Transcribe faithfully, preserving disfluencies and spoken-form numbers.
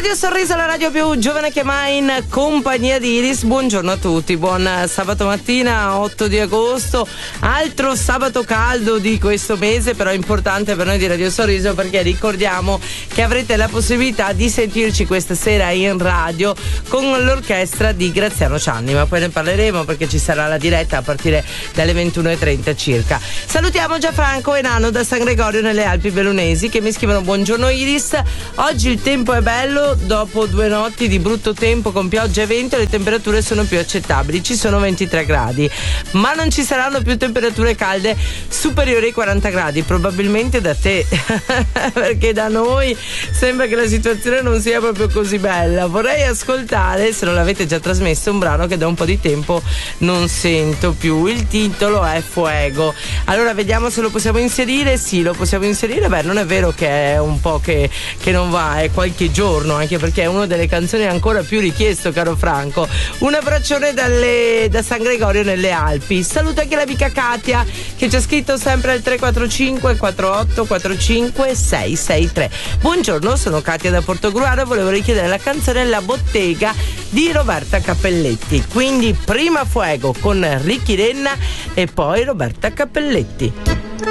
Radio Sorriso, la radio più giovane che mai, in compagnia di Iris. Buongiorno a tutti, buon sabato mattina, otto di agosto, altro sabato caldo di questo mese, però importante per noi di Radio Sorriso, perché ricordiamo che avrete la possibilità di sentirci questa sera in radio con l'orchestra di Graziano Cianni, ma poi ne parleremo perché ci sarà la diretta a partire dalle ventuno e trenta circa. Salutiamo Gianfranco e Nano da San Gregorio nelle Alpi Bellunesi, che mi scrivono: buongiorno Iris, oggi il tempo è bello, dopo due notti di brutto tempo con pioggia e vento le temperature sono più accettabili, ci sono ventitré gradi, ma non ci saranno più temperature calde superiori ai quaranta gradi, probabilmente da te perché da noi sembra che la situazione non sia proprio così bella. Vorrei ascoltare, se non l'avete già trasmesso, un brano che da un po' di tempo non sento più, il titolo è Fuego. Allora vediamo se lo possiamo inserire. Sì, lo possiamo inserire. Beh, non è vero che è un po' che, che non va, è qualche giorno, anche perché è una delle canzoni ancora più richiesto, caro Franco. Un abbraccione dalle, da San Gregorio nelle Alpi. Saluta anche l'amica Katia, che ci ha scritto sempre al tre quattro cinque quattro otto quattro cinque sei sei tre. Buongiorno, sono Katia da Portogruaro e volevo richiedere la canzone La Bottega di Roberta Cappelletti. Quindi prima Fuego con Ricky Renna e poi Roberta Cappelletti.